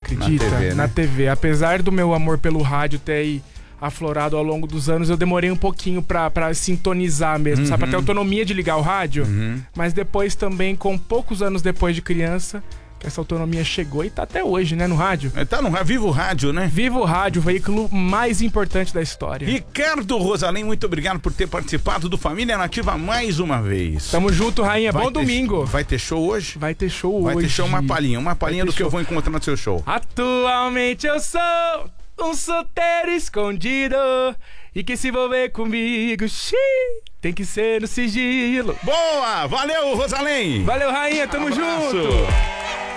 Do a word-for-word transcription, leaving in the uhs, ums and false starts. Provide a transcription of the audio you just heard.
acredita? Na T V, né? Na T V. Apesar do meu amor pelo rádio ter aí aflorado ao longo dos anos, eu demorei um pouquinho pra, pra sintonizar mesmo, Uhum. sabe? Pra ter autonomia de ligar o rádio. Uhum. Mas depois também, com poucos anos depois de criança, que essa autonomia chegou e tá até hoje, né? No rádio. É, tá no Viva o Rádio, né? Viva o rádio, o veículo mais importante da história. Ricardo Rosalém, muito obrigado por ter participado do Família Nativa mais uma vez. Tamo junto, rainha. Vai Bom ter- Domingo. Vai ter show hoje? Vai ter show Vai hoje. ter show, uma palhinha, uma palhinha ter do que show. eu vou encontrar no seu show. Atualmente eu sou um solteiro escondido e que se envolver comigo, xiii, tem que ser no sigilo. Boa! Valeu, Rosalém! Valeu, rainha. Tamo Abraço. junto.